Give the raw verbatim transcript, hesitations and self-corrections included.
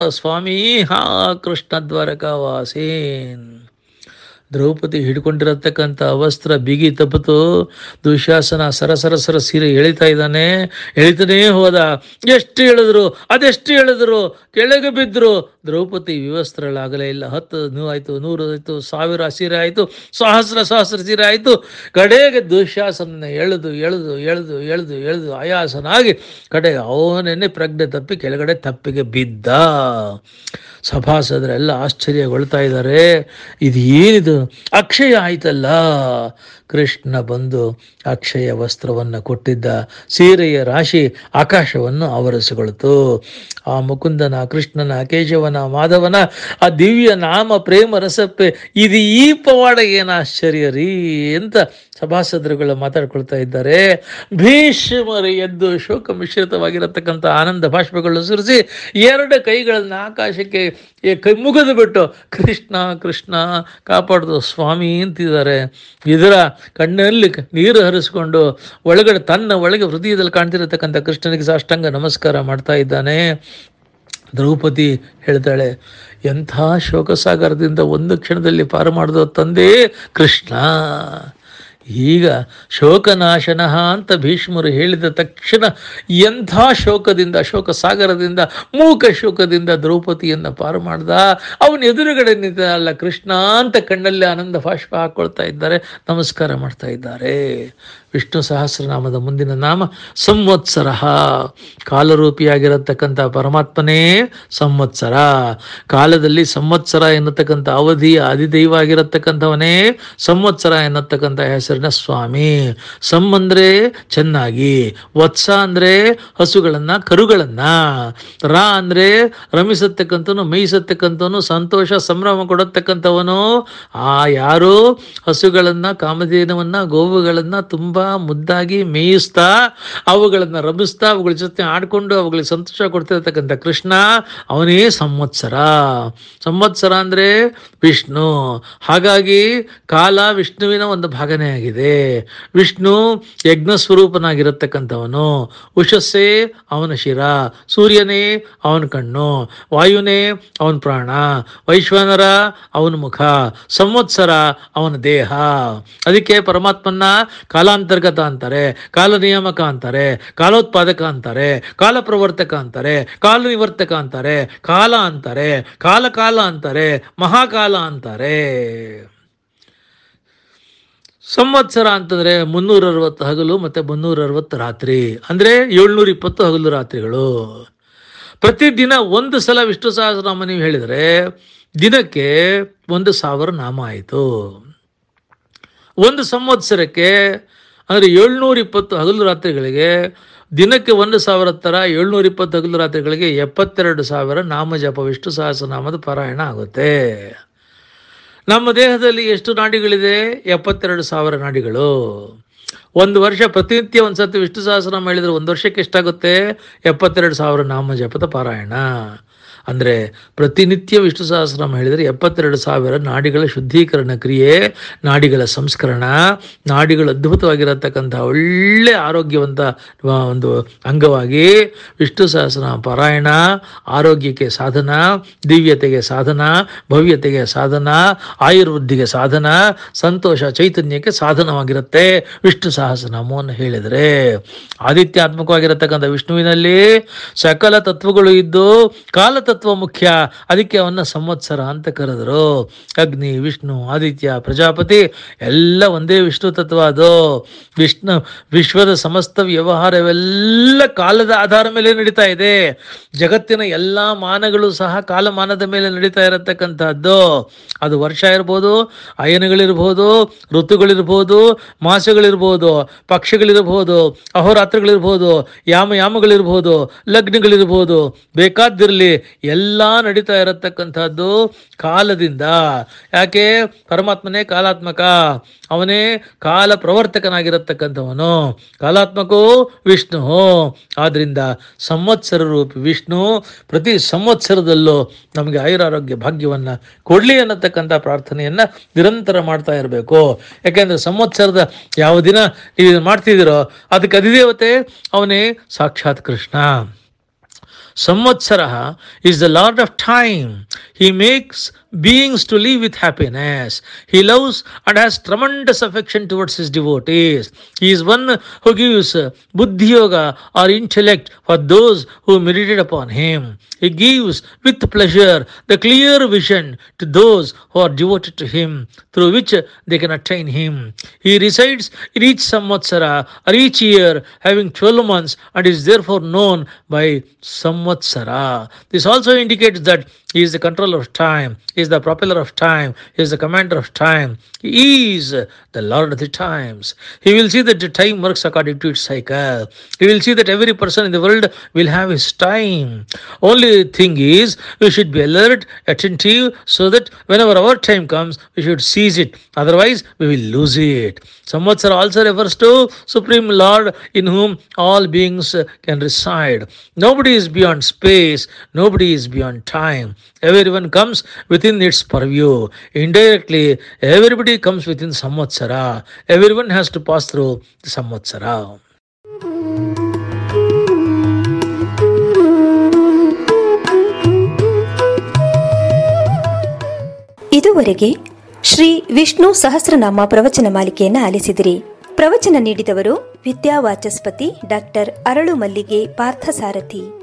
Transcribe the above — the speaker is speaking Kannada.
ಸ್ವಾಮಿ ಹಾ ಕೃಷ್ಣ ದ್ವಾರಕಾವಾಸೇನ್. ದ್ರೌಪದಿ ಹಿಡ್ಕೊಂಡಿರತಕ್ಕಂಥ ವಸ್ತ್ರ ಬಿಗಿ ತಪ್ಪಿತು. ದುಶ್ಯಾಸನ ಸರಸರ ಸರ ಸೀರೆ ಎಳಿತಾ ಇದ್ದಾನೆ. ಎಳಿತಾನೇ ಹೋದ. ಎಷ್ಟು ಎಳೆದ್ರು ಅದೆಷ್ಟು ಎಳೆದ್ರು ಕೆಳಗೆ ಬಿದ್ದರು. ದ್ರೌಪದಿ ವಿವಸ್ತ್ರಳಾಗಲೇ ಇಲ್ಲ. ಹತ್ತು ನೂ ಆಯಿತು, ನೂರು ಆಯಿತು, ಸಾವಿರ ಸೀರೆ ಆಯಿತು, ಸಹಸ್ರ ಸಹಸ್ರ ಸೀರೆ ಆಯಿತು. ಕಡೆಗೆ ದುಶ್ಯಾಸನ ಎಳೆದು ಎಳೆದು ಎಳೆದು ಎಳೆದು ಎಳೆದು ಆಯಾಸನಾಗಿ ಕಡೆಗೆ ಅವನನ್ನೇ ಪ್ರಜ್ಞೆ ತಪ್ಪಿ ಕೆಳಗಡೆ ತಪ್ಪಿಗೆ ಬಿದ್ದ. ಸಭಾಸದರೆಲ್ಲ ಆಶ್ಚರ್ಯಗೊಳ್ತಾ ಇದ್ದಾರೆ. ಇದು ಏನಿದು, ಅಕ್ಷಯ ಆಯ್ತಲ್ಲ. ಕೃಷ್ಣ ಬಂದು ಅಕ್ಷಯ ವಸ್ತ್ರವನ್ನು ಕೊಟ್ಟಿದ್ದ. ಸೀರೆಯ ರಾಶಿ ಆಕಾಶವನ್ನು ಆವರಿಸಿಕೊಳ್ತು. ಆ ಮುಕುಂದನ, ಕೃಷ್ಣನ, ಕೇಶವನ, ಮಾಧವನ ಆ ದಿವ್ಯ ನಾಮ ಪ್ರೇಮ ರಸಪ್ಪೆ ಇದು ಈ ಪವಾಡ ಏನು ಆಶ್ಚರ್ಯ ರೀ ಅಂತ ಸಭಾಸದರುಗಳು ಮಾತಾಡ್ಕೊಳ್ತಾ ಇದ್ದಾರೆ. ಭೀಷ್ಮರು ಎದ್ದು ಶೋಕ ಮಿಶ್ರಿತವಾಗಿರತಕ್ಕಂಥ ಆನಂದ ಬಾಷ್ಪಗಳನ್ನು ಸುರಿಸಿ ಎರಡು ಕೈಗಳನ್ನು ಆಕಾಶಕ್ಕೆ ಕೈ ಮುಗಿದು ಬಿಟ್ಟು ಕೃಷ್ಣ ಕೃಷ್ಣ ಕಾಪಾಡ್ದು ಸ್ವಾಮಿ ಅಂತಿದ್ದಾರೆ. ಇದರ ಕಣ್ಣಲ್ಲಿ ನೀರು ಹರಿಸ್ಕೊಂಡು ಒಳಗಡೆ ತನ್ನ ಒಳಗೆ ಹೃದಯದಲ್ಲಿ ಕಾಣ್ತಿರತಕ್ಕಂಥ ಕೃಷ್ಣನಿಗೆ ಸಾಷ್ಟಾಂಗ ನಮಸ್ಕಾರ ಮಾಡ್ತಾ ಇದ್ದಾನೆ. ದ್ರೌಪದಿ ಹೇಳ್ತಾಳೆ, ಎಂಥ ಶೋಕಸಾಗರದಿಂದ ಒಂದು ಕ್ಷಣದಲ್ಲಿ ಪಾರು ಮಾಡಿದೋ ತಂದೆ ಕೃಷ್ಣ. ಈಗ ಶೋಕನಾಶನ ಅಂತ ಭೀಷ್ಮರು ಹೇಳಿದ ತಕ್ಷಣ ಎಂಥ ಶೋಕದಿಂದ, ಶೋಕ ಸಾಗರದಿಂದ, ಮೂಕ ಶೋಕದಿಂದ ದ್ರೌಪದಿಯನ್ನು ಪಾರು ಮಾಡ್ದ. ಅವನ ಎದುರುಗಡೆ ನಿಂತ ಅಲ್ಲ ಕೃಷ್ಣ ಅಂತ ಕಣ್ಣಲ್ಲಿ ಆನಂದ ಬಾಷ್ಪ ಹಾಕ್ಕೊಳ್ತಾ ಇದ್ದಾರೆ, ನಮಸ್ಕಾರ ಮಾಡ್ತಾ ಇದ್ದಾರೆ. ವಿಷ್ಣು ಸಹಸ್ರನಾಮದ ಮುಂದಿನ ನಾಮ ಸಂವತ್ಸರ. ಕಾಲರೂಪಿಯಾಗಿರತಕ್ಕಂಥ ಪರಮಾತ್ಮನೇ ಸಂವತ್ಸರ. ಕಾಲದಲ್ಲಿ ಸಂವತ್ಸರ ಎನ್ನತಕ್ಕಂಥ ಅವಧಿಯ ಅಧಿದೈವ ಆಗಿರತಕ್ಕಂಥವನೇ ಸಂವತ್ಸರ ಎನ್ನತಕ್ಕಂಥ ಹೆಸರಿನ ಸ್ವಾಮಿ. ಸಂ ಅಂದರೆ ಚೆನ್ನಾಗಿ, ವತ್ಸ ಅಂದರೆ ಹಸುಗಳನ್ನು ಕರುಗಳನ್ನು, ರಾ ಅಂದರೆ ರಮಿಸತಕ್ಕಂಥವನು, ಮೇಯಿಸತಕ್ಕಂಥವನು, ಸಂತೋಷ ಸಂಭ್ರಮ ಕೊಡತಕ್ಕಂಥವನು. ಆ ಯಾರು ಹಸುಗಳನ್ನು, ಕಾಮಧೇನವನ್ನು, ಗೋವುಗಳನ್ನು ತುಂಬ ಮುದ್ದಾಗಿ ಮೇಯಿಸ್ತಾ ಅವುಗಳನ್ನು ರಮಿಸ್ತಾ ಅವುಗಳ ಜೊತೆ ಆಡ್ಕೊಂಡು ಅವುಗಳಿಗೆ ಸಂತೋಷ ಕೊಡ್ತಿರ್ತಕ್ಕಂಥ ಕೃಷ್ಣ ಅವನೇ ಸಂವತ್ಸರ. ಸಂವತ್ಸರ ಅಂದರೆ ವಿಷ್ಣು. ಹಾಗಾಗಿ ಕಾಲ ವಿಷ್ಣುವಿನ ಒಂದು ಭಾಗನೇ ಆಗಿದೆ. ವಿಷ್ಣು ಯಜ್ಞ ಸ್ವರೂಪನಾಗಿರತಕ್ಕಂಥವನು. ಉಷಸ್ಸೇ ಅವನ ಶಿರ, ಸೂರ್ಯನೇ ಅವನ ಕಣ್ಣು, ವಾಯುನೇ ಅವನ ಪ್ರಾಣ, ವೈಶ್ವಾನರ ಅವನ ಮುಖ, ಸಂವತ್ಸರ ಅವನ ದೇಹ. ಅದಕ್ಕೆ ಪರಮಾತ್ಮನ ಕಾಲಾಂತರ್ಗತ ಅಂತಾರೆ, ಕಾಲ ನಿಯಾಮಕ ಅಂತಾರೆ, ಕಾಲೋತ್ಪಾದಕ ಅಂತಾರೆ, ಕಾಲ ಪ್ರವರ್ತಕ ಅಂತಾರೆ, ಕಾಲ ನಿವರ್ತಕ ಅಂತಾರೆ, ಕಾಲ ಅಂತಾರೆ, ಕಾಲ ಕಾಲ ಅಂತಾರೆ, ಮಹಾಕಾಲ ಅಂತಾರೆ. ಸಂವತ್ಸರ ಅಂತಂದ್ರೆ ಮುನ್ನೂರ ಅರವತ್ತು ಹಗಲು ಮತ್ತೆ ಮುನ್ನೂರ ಅರವತ್ತು ರಾತ್ರಿ, ಅಂದ್ರೆ ಏಳ್ನೂರ ಇಪ್ಪತ್ತು ಹಗಲು ರಾತ್ರಿಗಳು. ಪ್ರತಿದಿನ ಒಂದು ಸಲ ವಿಷ್ಣು ಸಹಸ್ರನಾಮ ನೀವು ಹೇಳಿದರೆ ದಿನಕ್ಕೆ ಒಂದು ಸಾವಿರ ನಾಮ ಆಯಿತು. ಒಂದು ಸಂವತ್ಸರಕ್ಕೆ ಅಂದರೆ ಏಳ್ನೂರ ಇಪ್ಪತ್ತು ಹಗಲು ರಾತ್ರಿಗಳಿಗೆ ದಿನಕ್ಕೆ ಒಂದು ಸಾವಿರ ಥರ ಏಳ್ನೂರ ಇಪ್ಪತ್ತು ಹಗಲು ರಾತ್ರಿಗಳಿಗೆ ಎಪ್ಪತ್ತೆರಡು ಸಾವಿರ ನಾಮ ಜಪ ವಿಷ್ಣು ಸಹಸ್ರನಾಮದ ಪಾರಾಯಣ ಆಗುತ್ತೆ. ನಮ್ಮ ದೇಹದಲ್ಲಿ ಎಷ್ಟು ನಾಡಿಗಳಿದೆ? ಎಪ್ಪತ್ತೆರಡು ಸಾವಿರ ನಾಡಿಗಳು. ಒಂದು ವರ್ಷ ಪ್ರತಿನಿತ್ಯ ಒಂದು ಸತಿ ವಿಷ್ಣು ಸಹಸ್ರನಾಮ ಹೇಳಿದರೆ ಒಂದು ವರ್ಷಕ್ಕೆ ಎಷ್ಟಾಗುತ್ತೆ? ಎಪ್ಪತ್ತೆರಡು ಸಾವಿರ ನಾಮ ಜಪದ ಪಾರಾಯಣ. ಅಂದರೆ ಪ್ರತಿನಿತ್ಯ ವಿಷ್ಣು ಸಹಸ್ರನಾಮ ಹೇಳಿದರೆ ಎಪ್ಪತ್ತೆರಡು ಸಾವಿರ ನಾಡಿಗಳ ಶುದ್ಧೀಕರಣ ಕ್ರಿಯೆ, ನಾಡಿಗಳ ಸಂಸ್ಕರಣ, ನಾಡಿಗಳು ಅದ್ಭುತವಾಗಿರತಕ್ಕಂಥ ಒಳ್ಳೆ ಆರೋಗ್ಯವಂತ ಒಂದು ಅಂಗವಾಗಿ ವಿಷ್ಣು ಸಹಸ್ರನಾಮ ಪಾರಾಯಣ ಆರೋಗ್ಯಕ್ಕೆ ಸಾಧನ, ದಿವ್ಯತೆಗೆ ಸಾಧನ, ಭವ್ಯತೆಗೆ ಸಾಧನ, ಆಯುರ್ವೃದ್ಧಿಗೆ ಸಾಧನ, ಸಂತೋಷ ಚೈತನ್ಯಕ್ಕೆ ಸಾಧನವಾಗಿರುತ್ತೆ ವಿಷ್ಣು ಸಹಸ್ರನಾಮವನ್ನು ಹೇಳಿದರೆ. ಆದಿತ್ಯಾತ್ಮಕವಾಗಿರತಕ್ಕಂಥ ವಿಷ್ಣುವಿನಲ್ಲಿ ಸಕಲ ತತ್ವಗಳು ಇದ್ದು ಕಾಲ ತತ್ವ ಮುಖ್ಯ. ಅದಕ್ಕೆ ಅವನ್ನ ಸಂವತ್ಸರ ಅಂತ ಕರೆದರು. ಅಗ್ನಿ, ವಿಷ್ಣು, ಆದಿತ್ಯ, ಪ್ರಜಾಪತಿ ಎಲ್ಲ ಒಂದೇ ವಿಷ್ಣು ತತ್ವ. ಅದು ವಿಷ್ಣು ವಿಶ್ವದ ಸಮಸ್ತ ವ್ಯವಹಾರವೆಲ್ಲ ಕಾಲದ ಆಧಾರ ಮೇಲೆ ನಡೀತಾ ಇದೆ. ಜಗತ್ತಿನ ಎಲ್ಲ ಮಾನಗಳು ಸಹ ಕಾಲಮಾನದ ಮೇಲೆ ನಡೀತಾ ಇರತಕ್ಕಂಥದ್ದು. ಅದು ವರ್ಷ ಇರ್ಬೋದು, ಅಯನಗಳಿರ್ಬೋದು, ಋತುಗಳಿರ್ಬೋದು, ಮಾಸಗಳಿರ್ಬೋದು, ಪಕ್ಷಗಳಿರ್ಬೋದು, ಅಹೋರಾತ್ರಗಳಿರ್ಬೋದು, ಯಾಮಯಾಮಗಳಿರ್ಬೋದು, ಲಗ್ನಗಳಿರ್ಬೋದು, ಬೇಕಾದಿರಲಿ ಎಲ್ಲ ನಡೀತಾ ಇರತಕ್ಕಂಥದ್ದು ಕಾಲದಿಂದ. ಯಾಕೆ? ಪರಮಾತ್ಮನೇ ಕಾಲಾತ್ಮಕ, ಅವನೇ ಕಾಲ ಪ್ರವರ್ತಕನಾಗಿರತಕ್ಕಂಥವನು. ಕಾಲಾತ್ಮಕೋ ವಿಷ್ಣು. ಆದ್ರಿಂದ ಸಂವತ್ಸರ ರೂಪಿ ವಿಷ್ಣು ಪ್ರತಿ ಸಂವತ್ಸರದಲ್ಲೂ ನಮಗೆ ಆಯುರಾರೋಗ್ಯ ಭಾಗ್ಯವನ್ನು ಕೊಡಲಿ ಅನ್ನತಕ್ಕಂಥ ಪ್ರಾರ್ಥನೆಯನ್ನು ನಿರಂತರ ಮಾಡ್ತಾ ಇರಬೇಕು. ಯಾಕೆಂದರೆ ಸಂವತ್ಸರದ ಯಾವ ದಿನ ನೀವು ಮಾಡ್ತಿದ್ದೀರೋ ಅದಕ್ಕೆ ಅಧಿದೇವತೆ ಅವನೇ ಸಾಕ್ಷಾತ್ Krishna. Samvatsara is the Lord of time. He makes beings to live with happiness. He loves and has tremendous affection towards his devotees. He is one who gives buddhi yoga or intellect for those who meditate upon him. He gives with pleasure the clear vision to those who are devoted to him, through which they can attain him. He resides in each samvatsara or each year, having twelve months, and is therefore known by Samvatsara. This also indicates that he is the controller of time, he is the propeller of time, he is the commander of time, he is the Lord of the times. He will see that the time works according to its cycle. He will see that every person in the world will have his time. Only thing is, we should be alert, attentive, so that whenever our time comes, we should seize it. Otherwise, we will lose it. Samvatsara also refers to Supreme Lord in whom all beings can reside. Nobody is beyond space, nobody is beyond time. Everyone comes within its purview. Indirectly, everybody comes within Samvatsara. Everyone has to pass through the Samvatsara. ಇದುವರೆಗೆ ಶ್ರೀ ವಿಷ್ಣು ಸಹಸ್ರನಾಮ ಪ್ರವಚನ ಮಾಲಿಕೆಯನ್ನು ಆಲಿಸಿದಿರಿ. ಪ್ರವಚನ ನೀಡಿದವರು ವಿದ್ಯಾವಾಚಸ್ಪತಿ ಡಾಕ್ಟರ್ ಅರಳು ಮಲ್ಲಿಗೆ ಪಾರ್ಥಸಾರಥಿ.